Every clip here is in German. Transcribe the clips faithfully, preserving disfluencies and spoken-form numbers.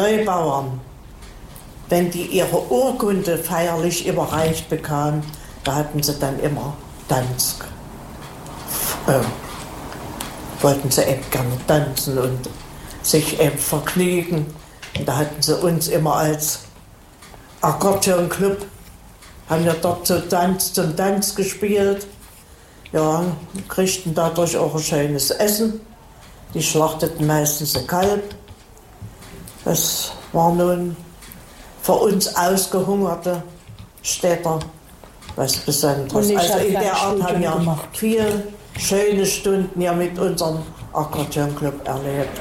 Neubauern, wenn die ihre Urkunde feierlich überreicht bekamen, da hatten sie dann immer Tanz. Äh, wollten sie eben gerne tanzen und sich eben vergnügen. Und da hatten sie uns immer als Akkordeonclub, haben wir dort so Tanz zum Tanz gespielt. Ja, kriegten dadurch auch ein schönes Essen. Die schlachteten meistens ein Kalb. Das war nun für uns ausgehungerte Städter was Besonderes. Also in der Art haben wir gemacht. Viele schöne Stunden ja mit unserem Akkordeonclub erlebt.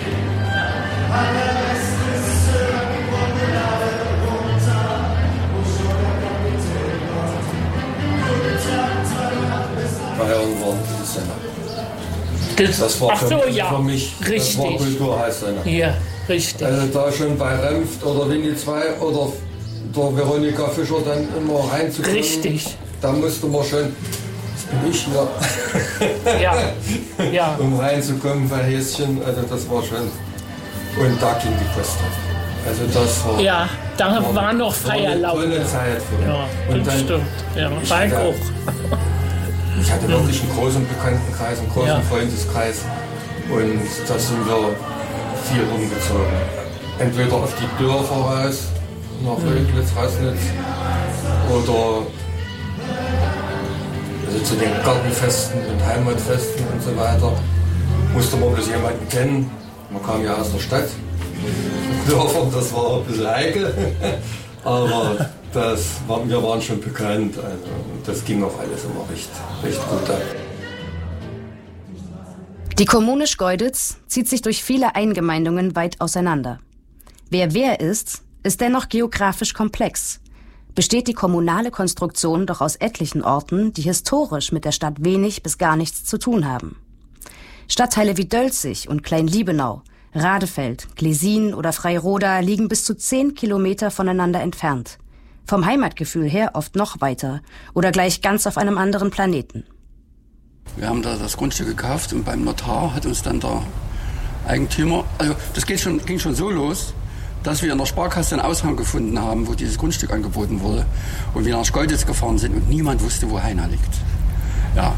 Das, das war Ach so, für, ja. für mich Richtig. Das war Kulturheißsender. Ja, richtig. Also da schon bei Renft oder Winnie zwei oder der Veronika Fischer dann immer reinzukommen. Richtig. Da musste man schon, das bin ich hier, ja. Ja. um reinzukommen bei Häschen. Also das war schon, und da ging die Post ab. Also das war, ja, da war, war noch Feierlauf. War eine tolle Zeit für ja, und das dann, stimmt. Ja, ich, Falk hatte, auch. ich hatte wirklich einen großen Bekanntenkreis, einen großen ja. Freundeskreis. Und da sind wir viel rumgezogen. Entweder auf die Dörfer raus, nach Röglitz, Rassnitz, oder also zu den Gartenfesten und Heimatfesten und so weiter. Musste man bloß jemanden kennen. Man kam ja aus der Stadt. Dörfer, das war ein bisschen heikel. Aber das war, wir waren schon bekannt. Also das ging auch alles immer recht, recht gut ab. Die Kommune Schkeuditz zieht sich durch viele Eingemeindungen weit auseinander. Wer wer ist, ist dennoch geografisch komplex. Besteht die kommunale Konstruktion doch aus etlichen Orten, die historisch mit der Stadt wenig bis gar nichts zu tun haben. Stadtteile wie Dölzig und Klein-Liebenau, Radefeld, Glesin oder Freiroda liegen bis zu zehn Kilometer voneinander entfernt. Vom Heimatgefühl her oft noch weiter oder gleich ganz auf einem anderen Planeten. Wir haben da das Grundstück gekauft und beim Notar hat uns dann der Eigentümer, also das geht schon, ging schon so los, dass wir in der Sparkasse einen Aushang gefunden haben, wo dieses Grundstück angeboten wurde und wir nach Schkeuditz gefahren sind und niemand wusste, wo Heiner liegt. Ja.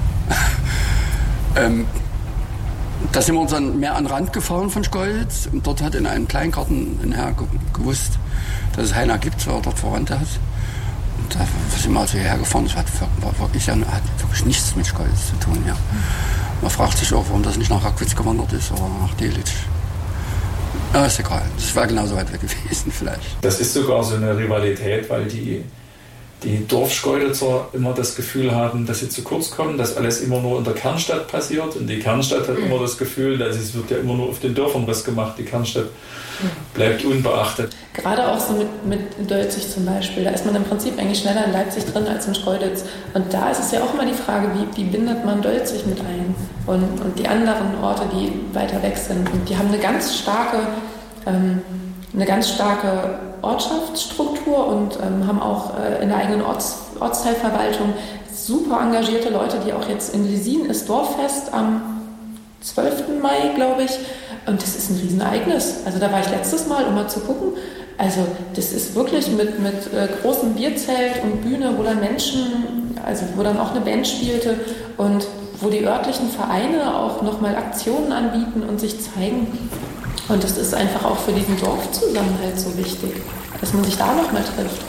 ähm, da sind wir uns dann mehr an den Rand gefahren von Schkeuditz und dort hat in einem Kleingarten ein Herr gewusst, dass es Heiner gibt, weil er dort Verwandte hat. Und da sind wir also hierher gefahren, das hat, war wirklich, hat wirklich nichts mit Schkeuditz zu tun. Ja. Man fragt sich auch, warum das nicht nach Rackwitz gewandert ist oder nach Delitzsch. Ja, ist egal. Das wäre genauso weit weg gewesen vielleicht. Das ist sogar so eine Rivalität, weil die, die Dorfschkeuditzer immer das Gefühl haben, dass sie zu kurz kommen, dass alles immer nur in der Kernstadt passiert. Und die Kernstadt hat immer das Gefühl, dass es wird ja immer nur auf den Dörfern was gemacht. Die Kernstadt bleibt unbeachtet. Gerade auch so mit, mit Dölzig zum Beispiel, da ist man im Prinzip eigentlich schneller in Leipzig drin als in Schkeuditz. Und da ist es ja auch immer die Frage, wie, wie bindet man Dölzig mit ein? Und, und die anderen Orte, die weiter weg sind. Und die haben eine ganz starke, ähm, eine ganz starke Ortschaftsstruktur und ähm, haben auch äh, in der eigenen Orts, Ortsteilverwaltung super engagierte Leute, die auch jetzt in Lesin ist Dorffest am zwölften Mai, glaube ich. Und das ist ein Riesenereignis. Also da war ich letztes Mal, um mal zu gucken. Also das ist wirklich mit, mit äh, großem Bierzelt und Bühne, wo dann Menschen, also wo dann auch eine Band spielte und wo die örtlichen Vereine auch nochmal Aktionen anbieten und sich zeigen. Und das ist einfach auch für diesen Dorfzusammenhalt so wichtig, dass man sich da nochmal trifft.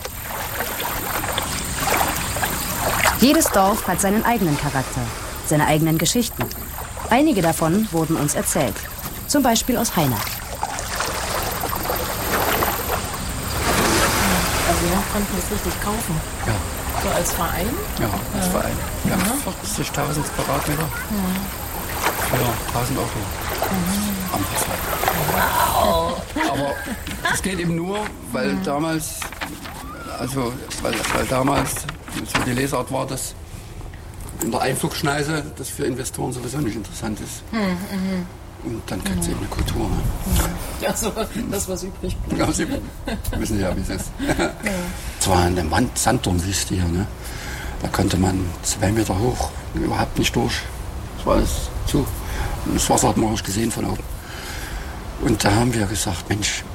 Jedes Dorf hat seinen eigenen Charakter, seine eigenen Geschichten. Einige davon wurden uns erzählt. Zum Beispiel aus Heiner. Also wir konnten es richtig kaufen. Ja. So als Verein? Ja, als ja. Verein. Ja, vierzigtausend Quadratmeter. Ja. Für tausend Euro. Mhm. Am Tag. Wow. Aber es geht eben nur, weil mhm. damals, also weil, weil damals so die Lesart war, dass in der Einflugschneise das für Investoren sowieso nicht interessant ist. Mhm. Und dann kriegt es eben eine Kultur. Ne? Ja, so das, was übrig bleibt. Ja, Sie wissen ja, wie es ist. Ja. Es war eine Wand, Sanddornwüste hier. Ne? Da konnte man zwei Meter hoch überhaupt nicht durch. Das war alles zu. Und das Wasser hat man auch gesehen von oben. Und da haben wir gesagt, Mensch,